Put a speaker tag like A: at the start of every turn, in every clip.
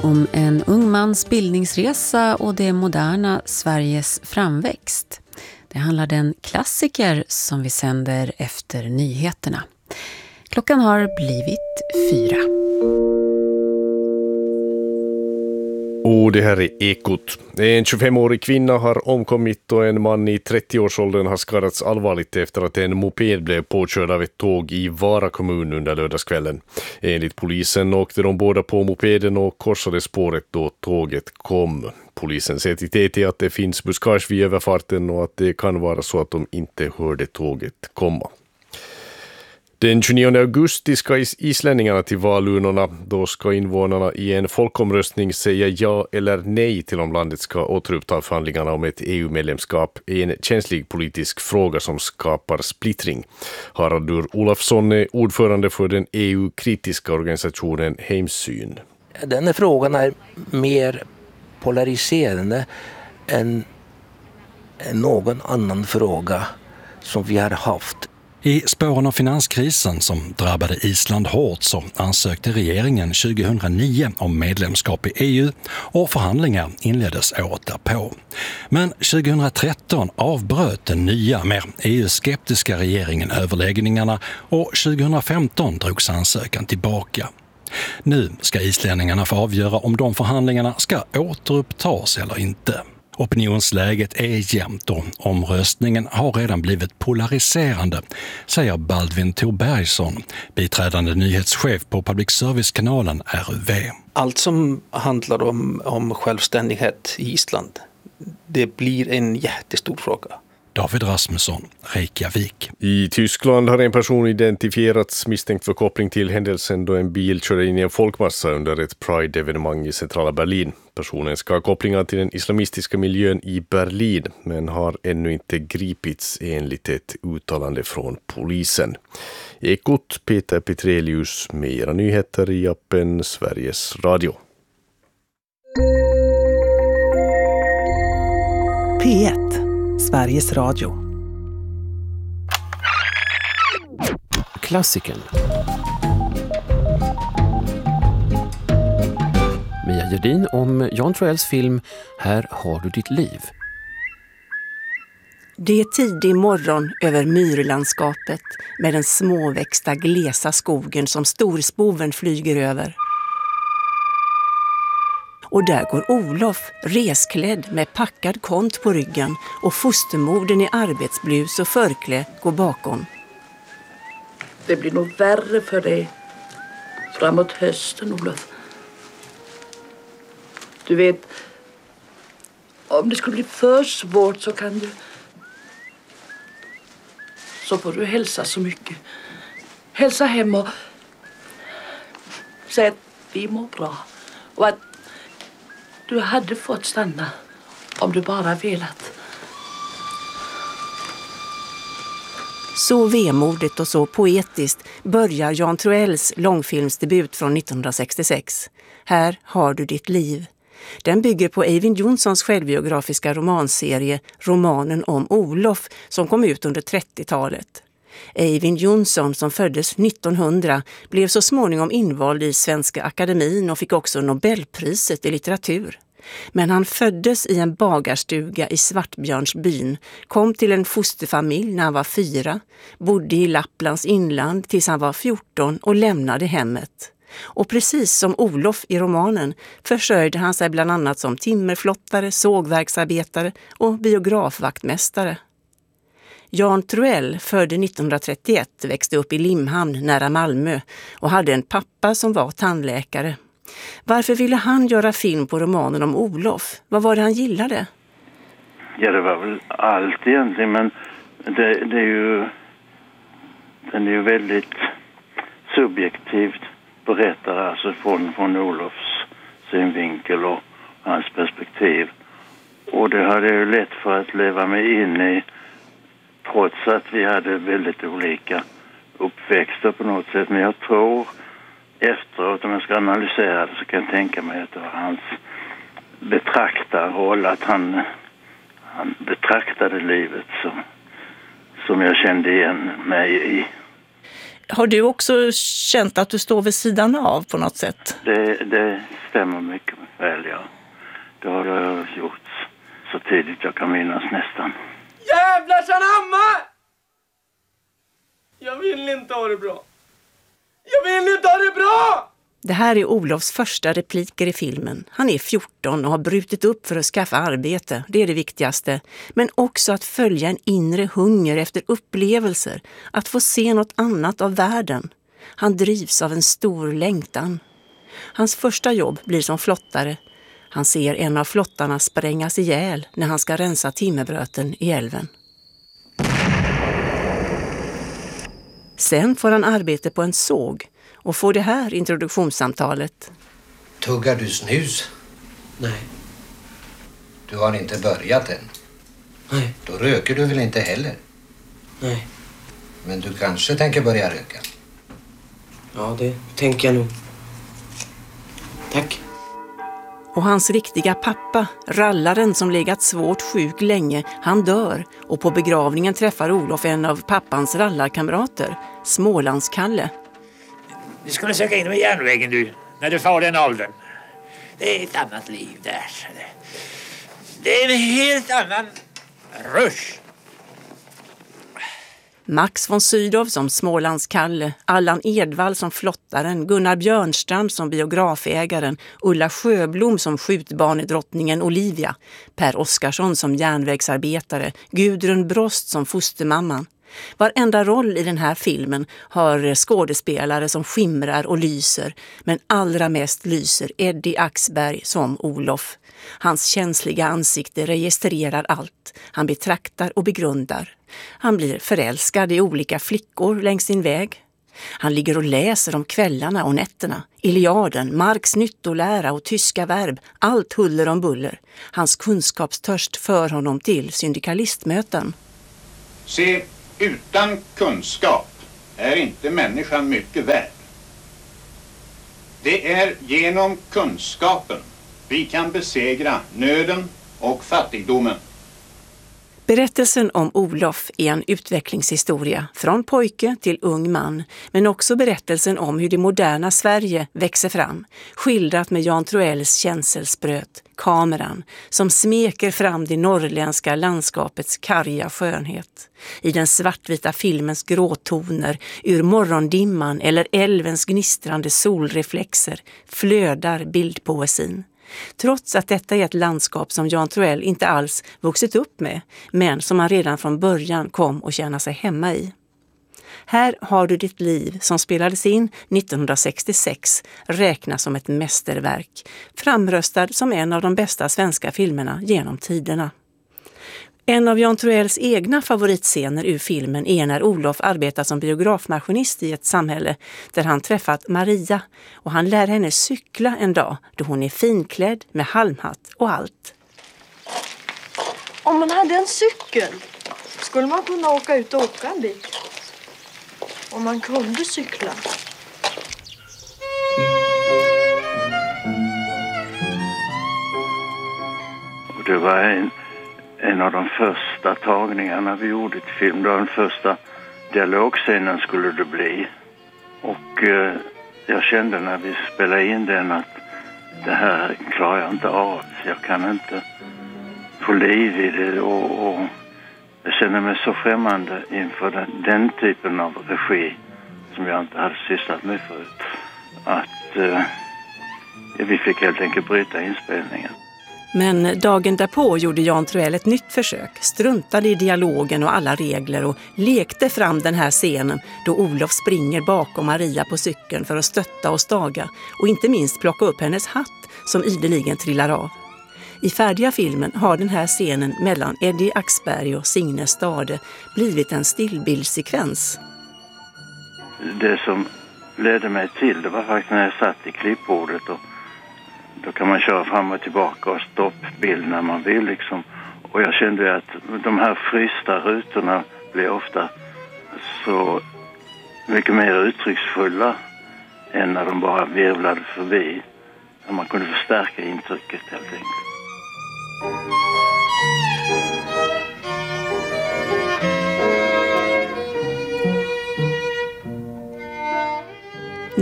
A: Om en ung mans bildningsresa och det moderna Sveriges framväxt. Det handlar den klassiker som vi sänder efter nyheterna. Klockan har blivit 4.
B: Och det här är Ekot. En 25-årig kvinna har omkommit och en man i 30-årsåldern har skadats allvarligt efter att en moped blev påkörd av ett tåg i Vara kommun under lördagskvällen. Enligt polisen åkte de båda på mopeden och korsade spåret då tåget kom. Polisen säger till TT att det finns buskage vid överfarten och att det kan vara så att de inte hörde tåget komma. Den 29 augusti ska islänningarna till valurnorna. Då ska invånarna i en folkomröstning säga ja eller nej till om landet ska återuppta förhandlingarna om ett EU-medlemskap. En känslig politisk fråga som skapar splittring. Haraldur Olafsson är ordförande för den EU-kritiska organisationen Heimsyn.
C: Den här frågan är mer polariserande än någon annan fråga som vi har haft.
D: I spåren av finanskrisen som drabbade Island hårt så ansökte regeringen 2009 om medlemskap i EU och förhandlingar inleddes året därpå. Men 2013 avbröt den nya, mer EU-skeptiska regeringen överläggningarna och 2015 drogs ansökan tillbaka. Nu ska islänningarna få avgöra om de förhandlingarna ska återupptas eller inte. Opinionsläget är jämnt och omröstningen har redan blivit polariserande, säger Baldvin Thorbergsson, biträdande nyhetschef på public service-kanalen RUV.
E: Allt som handlar om självständighet i Island, det blir en jättestor fråga.
D: David Rasmusson, Reykjavik.
B: I Tyskland har en person identifierats misstänkt för koppling till händelsen då en bil körde in i en folkmassa under ett Pride-evenemang i centrala Berlin. Personen ska ha kopplingar till den islamistiska miljön i Berlin men har ännu inte gripits enligt ett uttalande från polisen. Ekot, Peter Petrelius med era nyheter i appen Sveriges Radio.
F: P1, Sveriges Radio.
G: Klassikern. Mia Gerdin om Jan Troells film Här har du ditt liv.
F: Det är tidig morgon över myrlandskapet med den småväxta glesa skogen som storspoven flyger över. Och där går Olof, resklädd med packad kont på ryggen och fostermodern i arbetsblus och förklä går bakom.
H: Det blir nog värre för dig framåt hösten, Olof. Du vet, om det skulle bli för svårt så får du hälsa så mycket. Hälsa hem och säg att vi mår bra och att du hade fått stanna om du bara velat.
F: Så vemodigt och så poetiskt börjar Jan Troells långfilmsdebut från 1966. Här har du ditt liv. Den bygger på Eyvind Jonssons självbiografiska romanserie Romanen om Olof som kom ut under 30-talet. Eyvind Jonsson som föddes 1900 blev så småningom invald i Svenska Akademin och fick också Nobelpriset i litteratur. Men han föddes i en bagarstuga i Svartbjörnsbyn, kom till en fosterfamilj när han var 4, bodde i Lapplands inland tills han var 14 och lämnade hemmet. Och precis som Olof i romanen försörjde han sig bland annat som timmerflottare, sågverksarbetare och biografvaktmästare. Jan Troell, född 1931, växte upp i Limhamn nära Malmö och hade en pappa som var tandläkare. Varför ville han göra film på romanen om Olof? Vad var det han gillade?
I: Ja, det var väl allt egentligen, men den är ju väldigt subjektivt berättare, alltså från Olofs synvinkel och hans perspektiv. Och det hade jag ju lätt för att leva mig in i, trots att vi hade väldigt olika uppväxter på något sätt. Men jag tror efteråt, om jag ska analysera det, så kan jag tänka mig att det var hans betraktarroll, att han betraktade livet som jag kände igen mig i.
F: Har du också känt att du står vid sidan av på något sätt?
I: Det stämmer mycket väl, ja. Det har jag gjort så tidigt jag kan minnas nästan.
J: Jävlar Sanamma! Jag vill inte ha det bra. Jag vill inte ha det bra!
F: Det här är Olofs första repliker i filmen. Han är 14 och har brutit upp för att skaffa arbete. Det är det viktigaste. Men också att följa en inre hunger efter upplevelser. Att få se något annat av världen. Han drivs av en stor längtan. Hans första jobb blir som flottare. Han ser en av flottarna sprängas ihjäl när han ska rensa timmerbröten i älven. Sen får han arbete på en såg och får det här introduktionssamtalet.
K: Tuggar du snus?
J: Nej.
K: Du har inte börjat än.
J: Nej.
K: Då röker du väl inte heller?
J: Nej.
K: Men du kanske tänker börja röka?
J: Ja, det tänker jag nog. Tack.
F: Och hans riktiga pappa, rallaren som legat svårt sjuk länge, han dör. Och på begravningen träffar Olof en av pappans rallarkamrater, Smålandskalle.
L: Du skulle söka in med järnvägen du, när du får den åldern. Det är ett annat liv där. Det är en helt annan rush.
F: Max von Sydow som Smålandskalle, Allan Edwall som flottaren, Gunnar Björnstrand som biografägaren, Ulla Sjöblom som skjutbanedrottningen Olivia, Per Oskarsson som järnvägsarbetare, Gudrun Brost som fostermamman. Varenda roll i den här filmen har skådespelare som skimrar och lyser, men allra mest lyser Eddie Axberg som Olof. Hans känsliga ansikte registrerar allt. Han betraktar och begrundar. Han blir förälskad i olika flickor längs sin väg. Han ligger och läser om kvällarna och nätterna. Iliaden, Marx nyttolära och tyska verb, allt huller om buller. Hans kunskapstörst för honom till syndikalistmöten.
M: Se, utan kunskap är inte människan mycket värd. Det är genom kunskapen vi kan besegra nöden och fattigdomen.
F: Berättelsen om Olof är en utvecklingshistoria från pojke till ung man, men också berättelsen om hur det moderna Sverige växer fram, skildrat med Jan Troells känselspröt, kameran, som smeker fram det norrländska landskapets karga skönhet. I den svartvita filmens gråtoner, ur morgondimman eller älvens gnistrande solreflexer flödar bildpoesin. Trots att detta är ett landskap som Jan Troell inte alls vuxit upp med, men som han redan från början kom att känna sig hemma i. Här har du ditt liv som spelades in 1966 räknas som ett mästerverk, framröstad som en av de bästa svenska filmerna genom tiderna. En av Jan Troells egna favoritscener ur filmen är när Olof arbetar som biografmaskinist i ett samhälle där han träffat Maria och han lär henne cykla en dag då hon är finklädd med halmhatt och allt.
N: Om man hade en cykel skulle man kunna åka ut och åka en bit. Om man kunde cykla.
I: Och det var en av de första tagningarna vi gjorde till film. Den första dialogscenen skulle det bli. Och jag kände när vi spelade in den att det här klarar jag inte av. Jag kan inte få liv i det och jag känner mig så främmande inför den typen av regi som jag inte hade sysslat med förut. Att vi fick helt enkelt bryta inspelningen.
F: Men dagen därpå gjorde Jan Troell ett nytt försök, struntade i dialogen och alla regler och lekte fram den här scenen då Olof springer bakom Maria på cykeln för att stötta och staga och inte minst plocka upp hennes hatt som ideligen trillar av. I färdiga filmen har den här scenen mellan Eddie Axberg och Signe Stade blivit en stillbildssekvens.
I: Det som ledde mig till det var faktiskt när jag satt i klippbordet och då kan man köra fram och tillbaka och stoppbild när man vill liksom. Och jag kände att de här frysta rutorna blev ofta så mycket mer uttrycksfulla än när de bara virvlade förbi. Så man kunde förstärka intrycket helt enkelt.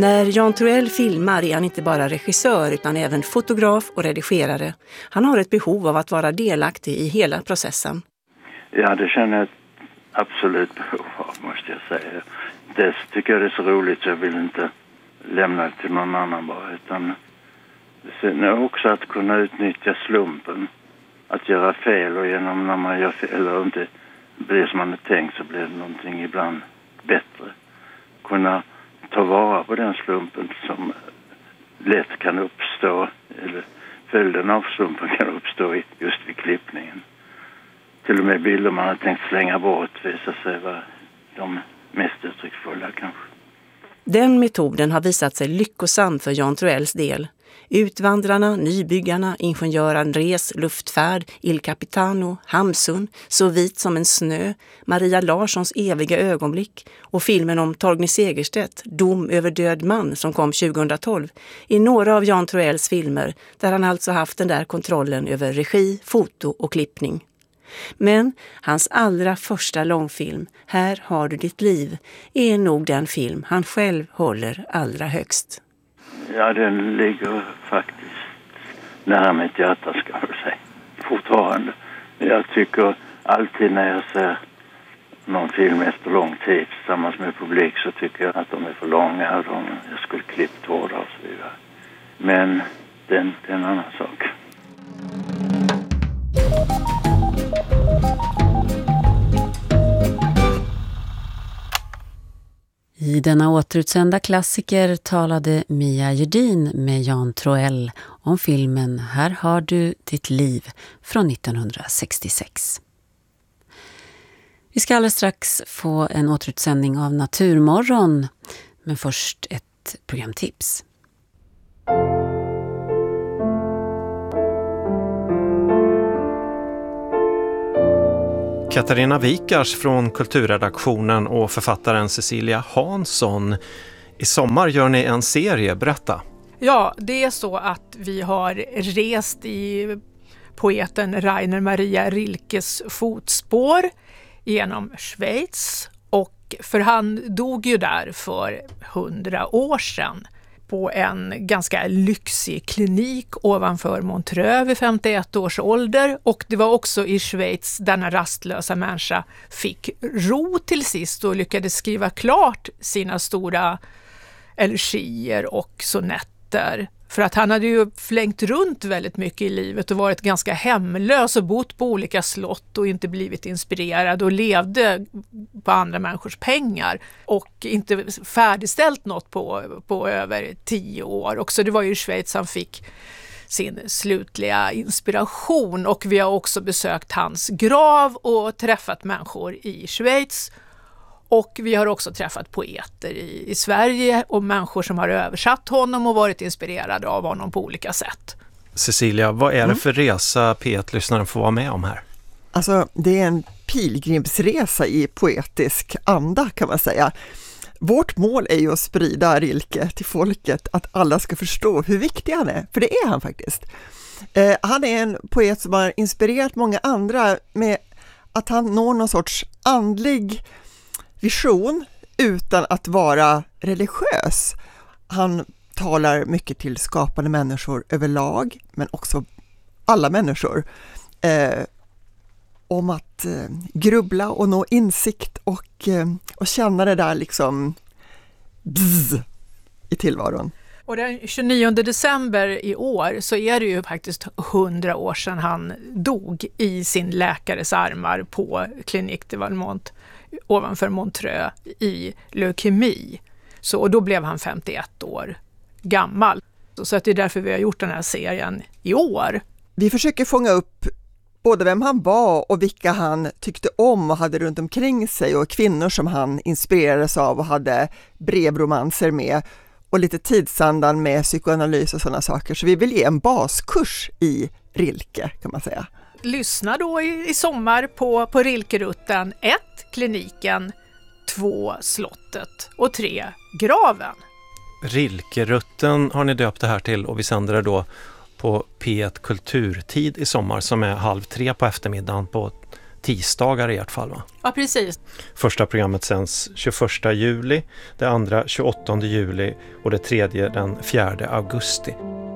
F: När Jan Troell filmar är han inte bara regissör utan även fotograf och redigerare. Han har ett behov av att vara delaktig i hela processen.
I: Ja, det känner jag ett absolut behov av, måste jag säga. Det tycker jag det är så roligt så jag vill inte lämna det till någon annan bara. Utan sen är också att kunna utnyttja slumpen. Att göra fel och genom när man gör fel eller inte blir som man har tänkt så blir det någonting ibland bättre. Kunna ta vara på den slumpen som lätt kan uppstå eller följden av slumpen kan uppstå just vid klippningen. Till och med bilder man har tänkt slänga bort visar sig vara de mest uttrycksfulla kanske.
F: Den metoden har visat sig lyckosam för Jan Troells del. Utvandrarna, nybyggarna, ingenjören Res, Luftfärd, Il Capitano, Hamsun, Så vit som en snö, Maria Larssons eviga ögonblick och filmen om Torgny Segerstedt, Dom över död man som kom 2012 är några av Jan Troells filmer där han alltså haft den där kontrollen över regi, foto och klippning. Men hans allra första långfilm, Här har du ditt liv, är nog den film han själv håller allra högst.
I: Ja, den ligger faktiskt nära mitt hjärta ska jag säga. Fortfarande. Jag tycker alltid när jag ser någon film efter lång tid tillsammans med publik så tycker jag att de är för långa. Jag skulle klippt hårdare och så vidare. Men det är en annan sak.
A: I denna återutsända klassiker talade Mia Gedin med Jan Troell om filmen Här har du ditt liv från 1966. Vi ska alldeles strax få en återutsändning av Naturmorgon, men först ett programtips.
O: Katarina Wikars från kulturredaktionen och författaren Cecilia Hansson. I sommar gör ni en serie, berätta.
P: Ja, det är så att vi har rest i poeten Rainer Maria Rilkes fotspår genom Schweiz. För han dog ju där för 100 år sedan på en ganska lyxig klinik ovanför Montreux vid 51 års ålder. Och det var också i Schweiz denna rastlösa människa fick ro till sist och lyckades skriva klart sina stora elegier och sonetter. För att han hade ju flängt runt väldigt mycket i livet och varit ganska hemlös och bott på olika slott och inte blivit inspirerad och levde på andra människors pengar och inte färdigställt något på över 10 år. Och så det var ju i Schweiz han fick sin slutliga inspiration och vi har också besökt hans grav och träffat människor i Schweiz. Och vi har också träffat poeter i Sverige och människor som har översatt honom och varit inspirerade av honom på olika sätt.
O: Cecilia, vad är det för resa P1-lyssnaren får vara med om här?
Q: Alltså, det är en pilgrimsresa i poetisk anda kan man säga. Vårt mål är ju att sprida Rilke till folket, att alla ska förstå hur viktig han är, för det är han faktiskt. Han är en poet som har inspirerat många andra med att han når någon sorts andlig vision utan att vara religiös. Han talar mycket till skapande människor överlag, men också alla människor om att grubbla och nå insikt och känna det där liksom bzz i tillvaron.
P: Och den 29 december i år så är det ju faktiskt 100 år sedan han dog i sin läkares armar på Clinique de Valmont ovanför Montreux i leukemi. Och då blev han 51 år gammal. Så att det är därför vi har gjort den här serien i år.
Q: Vi försöker fånga upp både vem han var och vilka han tyckte om och hade runt omkring sig och kvinnor som han inspirerades av och hade brevromanser med och lite tidsandan med psykoanalys och sådana saker. Så vi vill ge en baskurs i Rilke kan man säga.
P: Lyssna då i sommar på Rilkerutten 1, kliniken, 2, slottet och 3, graven.
O: Rilkerutten har ni döpt det här till och vi sänder det då på P1 Kulturtid i sommar som är 14:30 på eftermiddagen på tisdagar i ert fall, va?
P: Ja, precis.
O: Första programmet sänds 21 juli, det andra 28 juli och det tredje den 4 augusti.